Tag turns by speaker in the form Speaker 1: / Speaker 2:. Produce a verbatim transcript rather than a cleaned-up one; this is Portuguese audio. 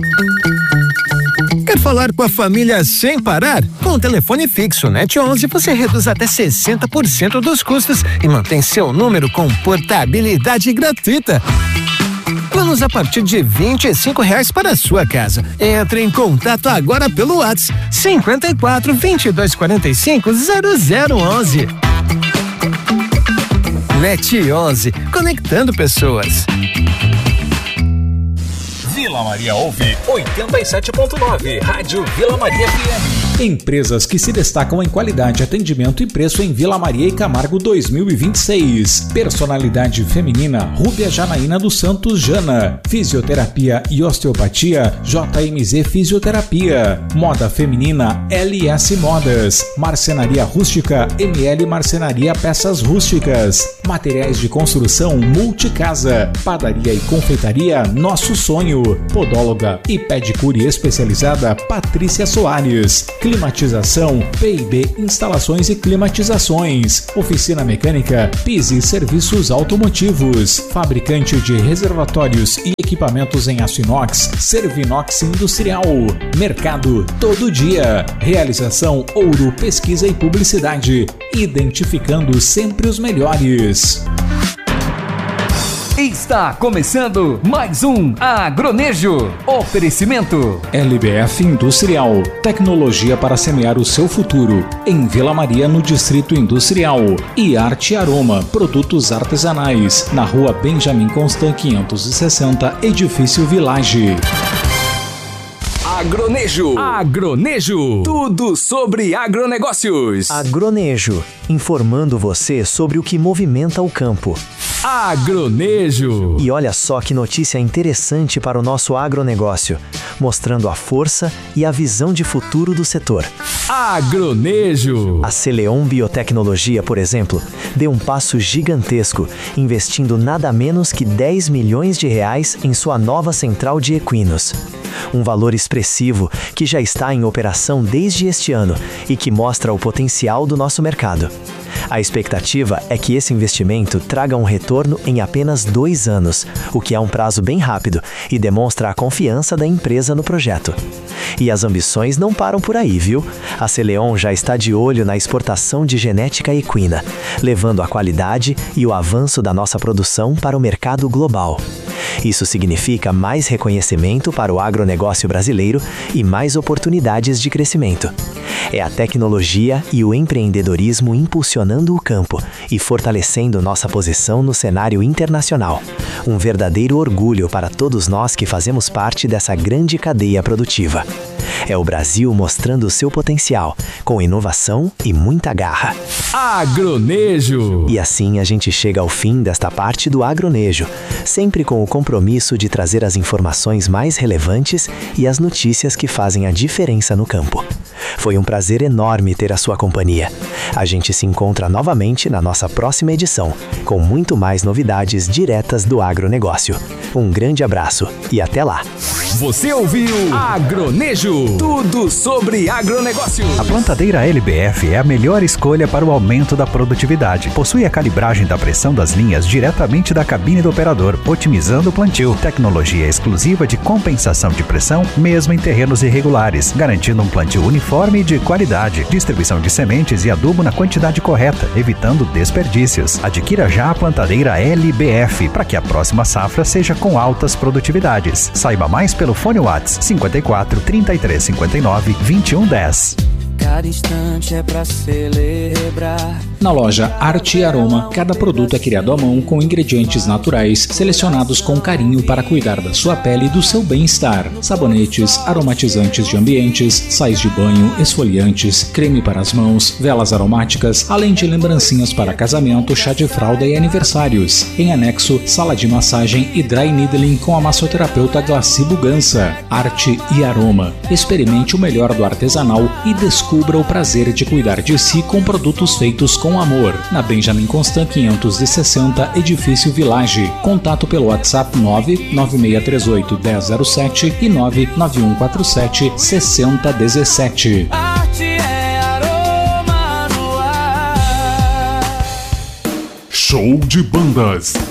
Speaker 1: Quer falar com a família sem parar? Com o telefone fixo Net onze você reduz até sessenta por cento dos custos e mantém seu número com portabilidade gratuita. Planos a partir de vinte e cinco reais para a sua casa. Entre em contato agora pelo WhatsApp cinquenta e quatro, vinte e dois, quarenta e cinco, zero zero onze. Net onze, conectando pessoas.
Speaker 2: Vila Maria ouve oitenta e sete ponto nove, Rádio Vila Maria F M. Empresas que se destacam em qualidade, atendimento e preço em Vila Maria e Camargo dois mil e vinte e seis. Personalidade feminina, Rúbia Janaína dos Santos Jana. Fisioterapia e osteopatia, J M Z Fisioterapia. Moda feminina, L S Modas. Marcenaria rústica, M L Marcenaria Peças Rústicas. Materiais de construção, Multicasa. Padaria e confeitaria, Nosso Sonho. Podóloga e pedicure especializada, Patrícia Soares. Climatização, P e B Instalações e Climatizações. Oficina Mecânica, Pise Serviços Automotivos. Fabricante de reservatórios e equipamentos em aço inox, Servinox Industrial. Mercado Todo Dia. Realização Ouro Pesquisa e Publicidade. Identificando sempre os melhores.
Speaker 3: Está começando mais um Agronejo. Oferecimento
Speaker 2: L B F Industrial, tecnologia para semear o seu futuro. Em Vila Maria, no Distrito Industrial. E Arte Aroma, produtos artesanais. Na Rua Benjamin Constant quinhentos e sessenta, Edifício Village.
Speaker 3: Agronejo. Agronejo. Tudo sobre agronegócios.
Speaker 4: Agronejo, informando você sobre o que movimenta o campo.
Speaker 3: Agronejo.
Speaker 4: E olha só que notícia interessante para o nosso agronegócio, mostrando a força e a visão de futuro do setor.
Speaker 3: Agronejo.
Speaker 4: A Celeon Biotecnologia, por exemplo, deu um passo gigantesco, investindo nada menos que dez milhões de reais em sua nova central de equinos. Um valor expressivo que já está em operação desde este ano e que mostra o potencial do nosso mercado. A expectativa é que esse investimento traga um retorno em apenas dois anos, o que é um prazo bem rápido e demonstra a confiança da empresa no projeto. E as ambições não param por aí, viu? A Celeon já está de olho na exportação de genética equina, levando a qualidade e o avanço da nossa produção para o mercado global. Isso significa mais reconhecimento para o agronegócio brasileiro e mais oportunidades de crescimento. É a tecnologia e o empreendedorismo impulsionando o campo e fortalecendo nossa posição no cenário internacional. Um verdadeiro orgulho para todos nós que fazemos parte dessa grande cadeia produtiva. É o Brasil mostrando o seu potencial, com inovação e muita garra.
Speaker 3: Agronejo.
Speaker 4: E assim a gente chega ao fim desta parte do Agronejo, sempre com o compromisso de trazer as informações mais relevantes e as notícias que fazem a diferença no campo. Foi um prazer enorme ter a sua companhia. A gente se encontra novamente na nossa próxima edição, com muito mais novidades diretas do agronegócio. Um grande abraço e até lá!
Speaker 3: Você ouviu Agronejo, tudo sobre agronegócio.
Speaker 5: A plantadeira L B F é a melhor escolha para o aumento da produtividade. Possui a calibragem da pressão das linhas diretamente da cabine do operador, otimizando o plantio. Tecnologia exclusiva de compensação de pressão, mesmo em terrenos irregulares, garantindo um plantio uniforme e de qualidade. Distribuição de sementes e adubo na quantidade correta, evitando desperdícios. Adquira já a plantadeira L B F para que a próxima safra seja com altas produtividades. Saiba mais pelo fone WhatsApp cinquenta e quatro, trinta e três, cinquenta e nove, vinte e um, dez.
Speaker 6: Cada instante é pra celebrar.
Speaker 2: Na loja Arte e Aroma, cada produto é criado à mão com ingredientes naturais, selecionados com carinho para cuidar da sua pele e do seu bem-estar. Sabonetes, aromatizantes de ambientes, sais de banho, esfoliantes, creme para as mãos, velas aromáticas, além de lembrancinhas para casamento, chá de fralda e aniversários. Em anexo, sala de massagem e dry needling com a massoterapeuta Glaci Bugança. Arte e Aroma. Experimente o melhor do artesanal e descubra o prazer de cuidar de si com produtos feitos com amor. Na Benjamin Constant quinhentos e sessenta, Edifício Village. Contato pelo WhatsApp nove nove seis três oito, um zero zero sete e nove nove um quatro sete, seis zero um sete.
Speaker 6: Arte é aroma no ar.
Speaker 7: Show de bandas.